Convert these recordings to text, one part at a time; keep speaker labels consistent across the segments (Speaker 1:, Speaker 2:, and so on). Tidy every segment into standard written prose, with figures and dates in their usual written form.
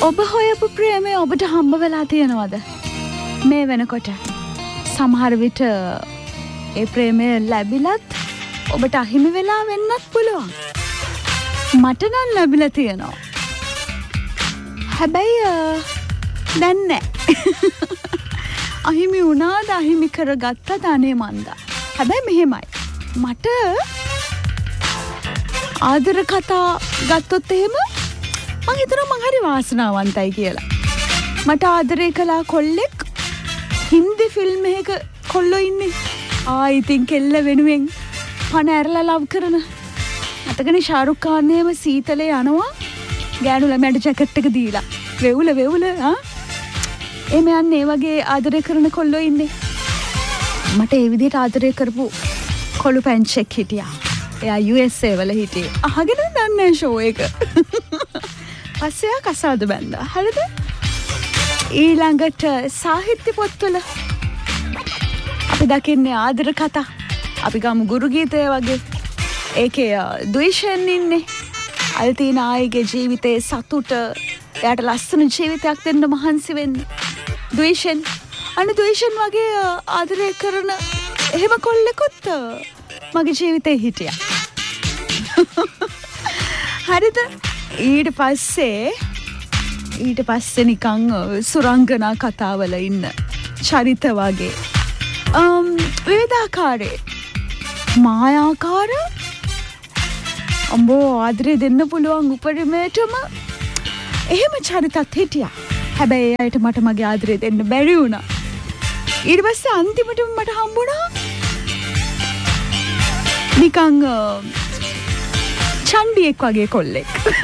Speaker 1: ඔබ හොයපු ප්‍රේමය ඔබට හම්බ වෙලා තියෙනවද? මේ වෙනකොට සමහර විට ඒ ප්‍රේමය ලැබිලත් ඔබට අහිමි වෙලා වෙන්නත් පුළුවන්. මට නම් ලැබිලා තියෙනවා. හැබැයි දැන් නෑ. අහිමි වුණාද අහිමි කරගත්තා දනේ මන්දා. හැබැයි මෙහෙමයි. මට ආදර කතා ගත්තොත් එහෙම මං හිතනවා මං හරි වාසනාවන්තයි කියලා. මට ආදරේ කළා කොල්ලෙක් හින්දි ෆිල්ම් එකක කොල්ලෝ ඉන්නේ. ඉතින් කෙල්ල වෙනුවෙන් පණ ඇරලා ලව් කරන. අතකනේ ෂාරුක් ખાන් එහෙම සීතලේ යනවා. ගෑනු ළමයට ජැකට් එක දීලා. වෙවුල එමෙ යන්නේ වගේ ආදරේ කරන කොල්ලෝ ඉන්නේ. මට ඒ විදිහට ආදරේ කරපු කොළු පැංචෙක් හිටියා. එයා USA වල හිටියේ. අහගෙන දන්නේ ෂෝ එක. පස්සේ ආ කසාද බැන්දා. හරිද? ඊළඟට සාහිත්‍ය පොත්වල අපි දකින්නේ ආදර කතා. අපි ගමු ගුරු ගීතය වගේ. ඒකේ ද්වේෂයෙන් ඉන්නේ. අල්තිනා ආයිගේ ජීවිතේ සතුට එයාට ලස්සන ජීවිතයක් දෙන්න මහන්සි වෙන්නේ. ද්වේෂයෙන් වගේ ආදරය කරන එහෙම කොල්ලෙකුත් මගේ ජීවිතේ හිටියා. හරිද? ඊට පස්සේ නිකන් සුරංගනා කතාවල ඉන්න චරිත වගේ වේදාකාරේ මායාකාර අම්බෝ ආදරේ දෙන්න පුළුවන් උපරිමයටම එහෙම චරිතත් හිටියා. හැබැයි ඒ අයට මට මගේ ආදරේ දෙන්න බැරි වුණා. ඊට පස්සේ අන්තිමටම මට හම්බුණා නිකන් චණ්ඩියෙක් වගේ කොල්ලෙක්.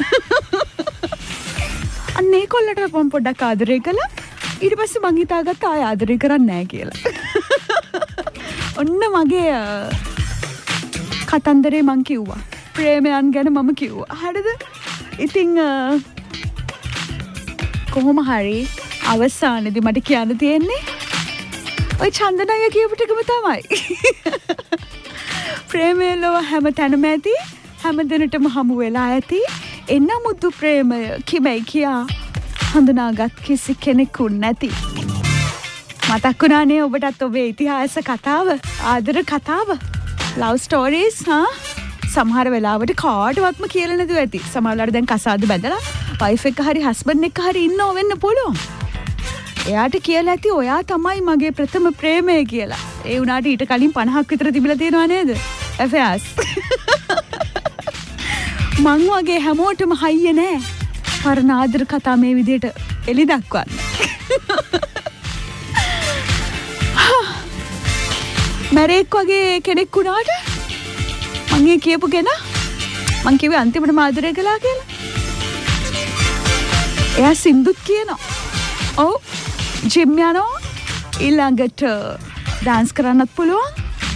Speaker 1: අන්න ඒ කොල්ලට මම පොඩ්ඩක් ආදරේ කළා. ඊට පස්සේ මං හිතාගත්තා ආය ආදරේ කරන්නේ නැහැ කියලා. ඔන්න මගේ කතන්දරේ මං කිව්වා. ප්‍රේමයන් ගැන මම කිව්වා. හරිද? ඉතින් කොහොම හරි අවසානයේදී මට කියන්න තියෙන්නේ ඔය චන්දනය කියපු ටිකම තමයි. ප්‍රේමය ලොව හැම තැනම ඇති, හැම දිනටම හමු වෙලා ඇති. එනමුදු ප්‍රේමය කිමයි කියා හඳුනාගත් කිසි කෙනෙකු නැති. මතක් වුණානේ ඔබටත් ඔබේ ඉතිහාස කතාව, ආදර කතාව, ලව් ස්ටෝරීස් සමහර වෙලාවට කාටවත්ම කියලා නැතුව ඇති. සමහරවල්ලාට දැන් කසාද බැඳලා වයිෆ් එක හරි හස්බන්ඩ් එක හරි ඉන්නව වෙන්න පුළුවන්. එයාට කියලා ඇති ඔයා තමයි මගේ ප්‍රථම ප්‍රේමය කියලා. ඒ වුණාට ඊට කලින් 50ක් විතර තිබිලා තියෙනවා නේද? affairs. මං වගේ හැමෝටම හයිය නෑ. පරණ ආදර කතා මේ විදිහට එලි දක්වන්න. මැරෙක් වගේ කෙනෙක් වුණාට මං කියපු කෙනා මං කිව්වේ අන්තිමට ආදරය කළා කියලා. එයා සින්දුත් කියනවා. ඔව් ජිම් යනවා. ඊළඟට ඩාන්ස් කරන්නත් පුළුවන්.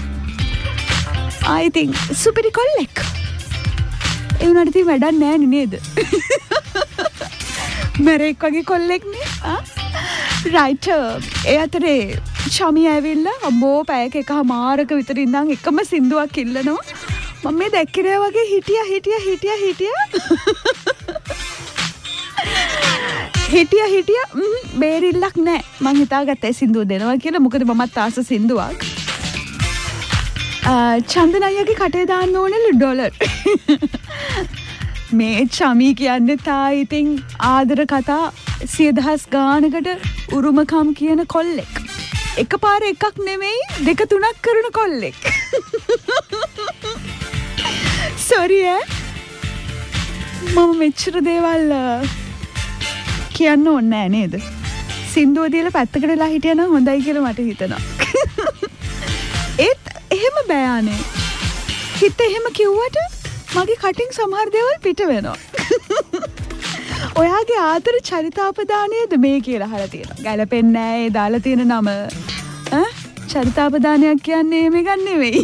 Speaker 1: I think සුපිරි කොල්ලෙක්. ඒ වුණාට ඉතින් වැඩක් නැහැ නේද? මැරෙක් වගේ කොල්ලෙක් නේ. රයිට්. ඒ අතරේ චමි ඇවිල්ලා අම්බෝ පැයක එකමාරක විතර ඉඳන් එකම සින්දුවක් ඉල්ලනවා. මම මේ දැක්කේ වගේ හිටියා. බේරිල්ලක් නෑ. මං හිතාගත්තා සින්දුව දෙනවා කියලා. මොකද මමත් ආස සින්දුවක්. චන්දනයියගේ කටේ දාන්න ඕනේ ඩොලර්. මේ චමී කියන්නේ ඉතින් ආදර කතා 100,000 ගානකට උරුමකම් කියන කොල්ලෙක්. එකපාර එකක් නෙමෙයි 2-3ක් කරන කොල්ලෙක්. සෝරි මම මෙච්චර දේවල් කියන්න ඕනේ නෑ නේද? සින්දුව දීලා පැත්තකට වෙලා හිටියනම් හොඳයි කියලා මට හිතෙනවා. ඒත් එහෙම බෑනේ. හිත එහෙම කිව්වට මගේ කටින් සමහර දේවල් පිට වෙනවා. ඔයාගේ ආදර චරිතාපදානයද මේ කියලා අහලා තියෙනවා. ගැලපෙන්නේ නෑ ඒ දාලා තියෙන නම. චරිතාපදානයක් කියන්නේ මේක නෙවෙයි.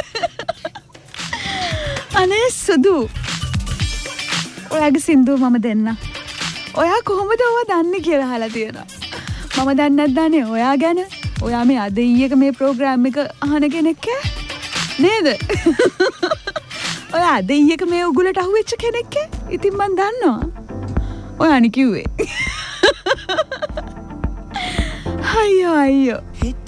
Speaker 1: අනේ සුදු. ඔයාගේ සින්දුව මම දෙන්න. ඔයා කොහොමද ඔවා දන්නේ කියලා අහලා තියෙනවා. මම දන්නේ නැද්දානේ ඔයා ගැන. ඔයා මේ අද ඊයක මේ ප්‍රෝග්‍රෑම් එක අහන කෙනෙක් නේද? ඔයා අද ඊයක මේ උගලට අහුවෙච්ච කෙනෙක්. ඉතින් මම දන්නවා. ඔය අනිකිව්වේ. අයියෝ අයියෝ.